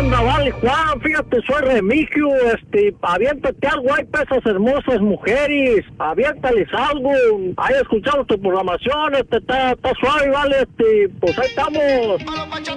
onda, vale, Juan? Fíjate, soy Remigio, aviéntate algo, hay pesas hermosas mujeres, aviéntales algo. Ahí escuchamos tu programación, está suave, vale, pues ahí estamos.